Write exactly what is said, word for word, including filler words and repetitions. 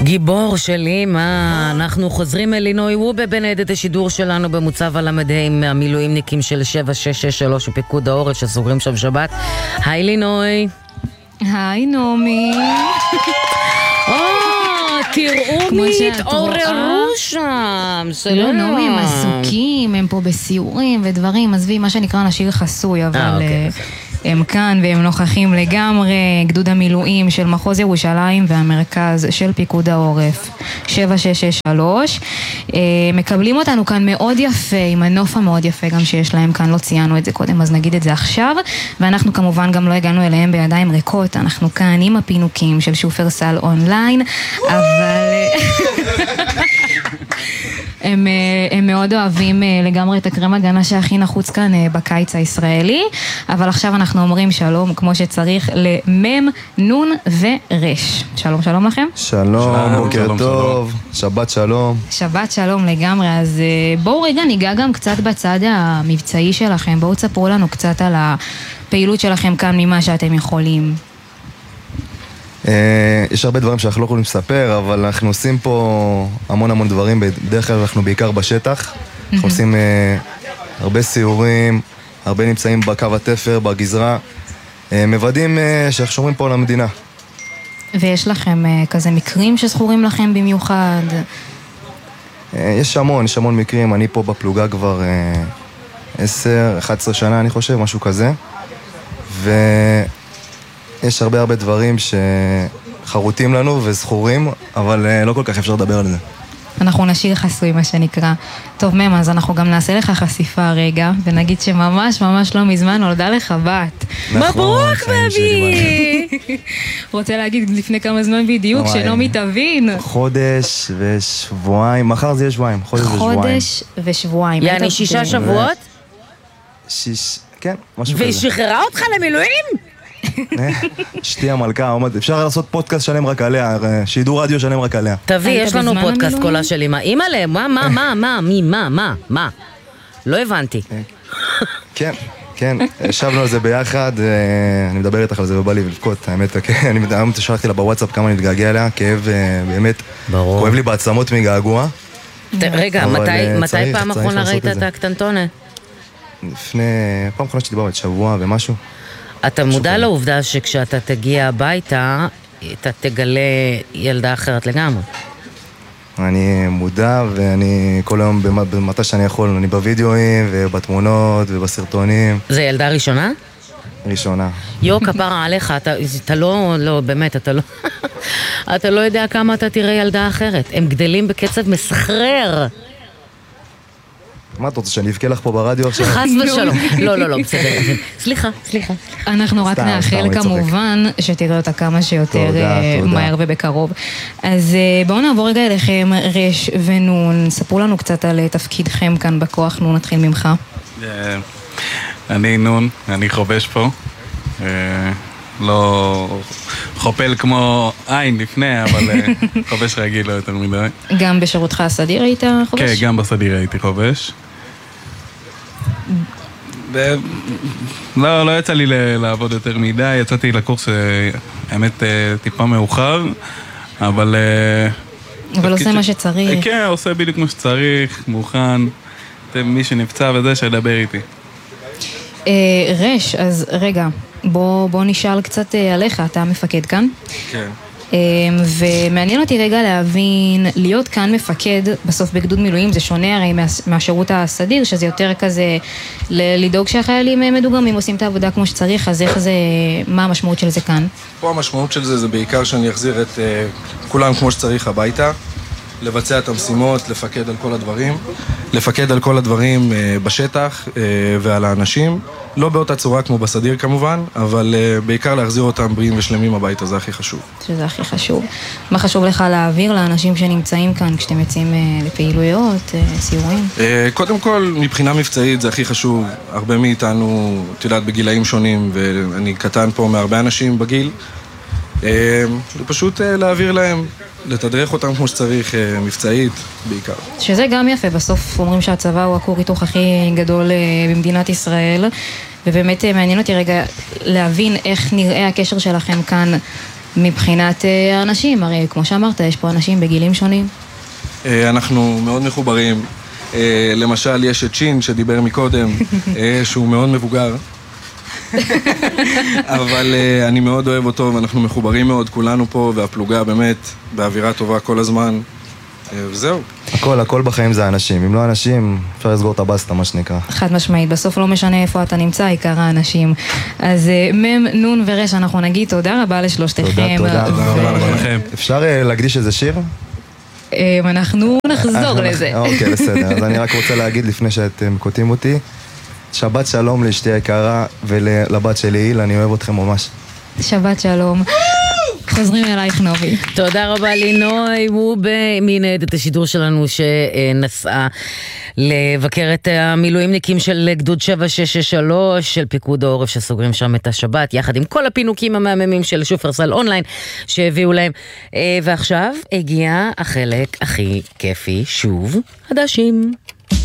גיבור שלי, מה? אנחנו חוזרים אל לינוי וובה בניידת השידור שלנו במוצב על המדה עם המילואימניקים של שבע שש שש שלוש ופיקוד העורף שסוגרים שם שבת. היי לינוי. היי נעמי. או, תראו מי התעוררו שם. לא, נעמי, הם עסוקים, הם פה בסיורים ודברים, עזבי, מה שנקרא נשאיר חסוי, אבל הם כאן והם נוכחים לגמרי. גדוד המילואים של מחוז ירושלים והמרכז של פיקוד העורף שבע שש שש שלוש מקבלים אותנו כאן מאוד יפה, עם הנוף המאוד יפה גם שיש להם כאן. לא ציינו את זה קודם, אז נגיד את זה עכשיו. ואנחנו כמובן גם לא הגענו אליהם בידיים ריקות, אנחנו כאן עם הפינוקים של שופרסל אונליין, אבל הם, הם מאוד אוהבים לגמרי את הקרם הגנה שהכי נחוץ כאן בקיץ הישראלי. אבל עכשיו אנחנו אומרים שלום כמו שצריך למם, נון ורש. שלום, שלום לכם. שלום, בוקר טוב, שבת שלום. שבת שלום לגמרי. אז בואו רגע ניגע גם קצת בצד המבצעי שלכם. בואו תספרו לנו קצת על הפעילות שלכם כאן ממה שאתם יכולים. יש הרבה דברים שאנחנו לא יכולים לספר, אבל אנחנו עושים פה המון המון דברים. בדרך כלל אנחנו בעיקר בשטח, אנחנו עושים הרבה סיורים, הרבה נמצאים בקו התפר, בגזרה, מוודאים שאנחנו שומרים פה על המדינה. ויש לכם כזה מקרים שזכורים לכם במיוחד? יש המון, יש המון מקרים. אני פה בפלוגה כבר עשר, אחת עשרה שנה אני חושב, משהו כזה. ו... יש הרבה הרבה דברים שחרוטים לנו וזכורים, אבל לא כל כך אפשר לדבר על זה. אנחנו נשאיר חסוי, מה שנקרא. טוב, ממה, אז אנחנו גם נעשה לך חשיפה רגע, ונגיד שממש ממש לא מזמן נולדה לך בת. מברוק, בבי! רוצה להגיד לפני כמה זמן בדיוק, שנעמי תבין. חודש ושבועיים, מחר זה יהיה שבועיים. חודש ושבועיים. יעני שישה שבועות? שיש, כן, משהו כזה. והיא שחררה אותך למילואים? שתי המלכה, אפשר לעשות פודקאסט שלם רק עליה, שידור רדיו שלם רק עליה. תביא, יש לנו פודקאסט קולה של אמא. אמא להם, מה, מה, מה, מה, מי, מה, מה, מה? לא הבנתי. כן, כן, ישבנו על זה ביחד, אני מדבר איתך על זה ובא לי ולבכות, האמת, אני שלחתי לה בוואטסאפ כמה אני מתגעגע עליה, כאב באמת, כואב לי בעצמות מגעגוע. רגע, מתי פעם אחרונה ראית את הקטנטונת? לפני, פעם אחרונה שדיברנו את שבוע ומשהו. אתה מודע לעובדה שכשאתה תגיע הביתה, אתה תגלה ילדה אחרת לגמרי? אני מודע, ואני כל היום במתי שאני יכול, אני בווידאוים ובתמונות ובסרטונים. זה ילדה ראשונה? ראשונה. יו, כפרה עליך, אתה, אתה לא, לא, באמת, אתה לא, אתה לא יודע כמה אתה תראה ילדה אחרת. הם גדלים בקצב מסחרר. מה אתה רוצה, שאני אבכה לך פה ברדיו עכשיו? חס ושלום. לא, לא, לא, בסדר. סליחה, סליחה. אנחנו רק נאחל כמובן שתראה אותה כמה שיותר מהר ובקרוב. אז בואו נעבור רגע אליכם, רש ונון. ספרו לנו קצת על תפקידכם כאן בכוח. נון, נתחיל ממך. אני נון, אני חובש פה. לא חופל כמו עין לפני, אבל חובש רגיל לא יותר מדי. גם בשירותך הסדיר היית חובש? כן, גם בסדיר הייתי חובש. לא, לא יצא לי לעבוד יותר מדי, יצאתי לקורס, האמת, טיפה מאוחר, אבל... אבל עושה מה שצריך. כן, עושה בדיוק מה שצריך, מוכן, מי שנפצע וזה, שידבר איתי. רש, אז רגע, בוא, בוא נשאל קצת עליך, אתה מפקד כאן? כן. ומעניין אותי רגע להבין, להיות כאן מפקד בסוף בגדוד מילואים זה שונה הרי מהשירות הסדיר, שזה יותר כזה לדאוג שהחיילים מדוגמים עושים את העבודה כמו שצריך. אז איך זה, מה המשמעות של זה כאן? פה המשמעות של זה זה בעיקר שאני אחזיר את uh, כולם כמו שצריך הביתה, לבצע את המשימות, לפקד על כל הדברים, לפקד על כל הדברים uh, בשטח uh, ועל האנשים, לא באותה צורה כמו בסדיר כמובן, אבל uh, בעיקר להחזיר אותם בריאים ושלמים הביתה, זה הכי חשוב. שזה הכי חשוב. מה חשוב לך להעביר לאנשים שנמצאים כאן כשאתם יוצאים uh, לפעילויות, uh, סיורים? Uh, קודם כל, מבחינה מבצעית זה הכי חשוב. הרבה מאיתנו, את יודעת, בגילאים שונים, ואני קטן פה מהרבה אנשים בגיל, uh, זה פשוט uh, להעביר להם, לתדרך אותם כמו שצריך, uh, מבצעית בעיקר. שזה גם יפה, בסוף אומרים שהצבא הוא הכור היתוך הכי גדול uh, במדינת ישראל, ובאמת uh, מעניין אותי רגע להבין איך נראה הקשר שלכם כאן מבחינת האנשים, הרי כמו שאמרת, יש פה אנשים בגילים שונים. אנחנו מאוד מחוברים. למשל, יש את שין שדיבר מקודם, שהוא מאוד מבוגר. אבל אני מאוד אוהב אותו, ואנחנו מחוברים מאוד, כולנו פה, והפלוגה באמת באווירה טובה כל הזמן. וזהו. הכל, הכל בחיים זה אנשים. אם לא אנשים, אפשר לסגור את הבסטה, מה שנקרא. חד משמעית, בסוף לא משנה איפה אתה נמצא, עיקר האנשים. אז מם, נון ורש, אנחנו נגיד תודה רבה לשלושתכם. תודה, תודה. תודה רבה לכם. אפשר להקדיש איזה שיר? אנחנו נחזור לזה. אוקיי, בסדר. אז אני רק רוצה להגיד לפני שאתם קוטעים אותי, שבת שלום לאשתי היקרה ולבת שלי איל, אני אוהב אתכם ממש. שבת שלום. חוזרים אלייך נובי. תודה רבה לינוי וובה מניידת השידור שלנו שנסעה לבקר את המילואימניקים של גדוד שבע שש שש שלוש של פיקוד העורף שסוגרים שם את השבת יחד עם כל הפינוקים המהממים של שופרסל אונליין שהביאו להם. ועכשיו הגיע החלק הכי כיפי, שוב, הדשים.